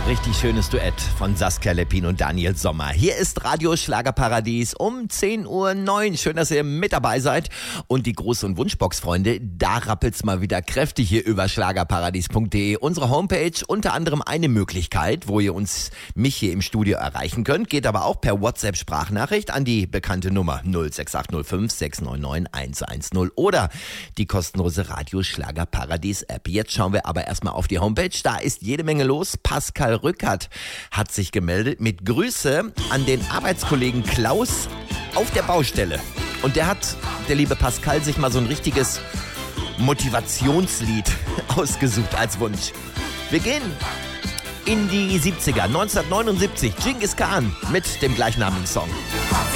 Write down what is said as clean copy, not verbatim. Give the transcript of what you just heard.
Richtig schönes Duett von Saskia Leppin und Daniel Sommer. Hier ist Radio Schlagerparadies um 10:09 Uhr. Schön, dass ihr mit dabei seid. Und die Groß- und Wunschbox-Freunde, da rappelt's mal wieder kräftig hier über schlagerparadies.de. Unsere Homepage, unter anderem eine Möglichkeit, wo ihr mich hier im Studio erreichen könnt. Geht aber auch per WhatsApp-Sprachnachricht an die bekannte Nummer 06805 699 110 oder die kostenlose Radio Schlagerparadies-App. Jetzt schauen wir aber erstmal auf die Homepage. Da ist jede Menge los. Pascal Rückert hat sich gemeldet mit Grüße an den Arbeitskollegen Klaus auf der Baustelle. Und der liebe Pascal, sich mal so ein richtiges Motivationslied ausgesucht als Wunsch. Wir gehen in die 70er, 1979, Genghis Khan mit dem gleichnamigen Song.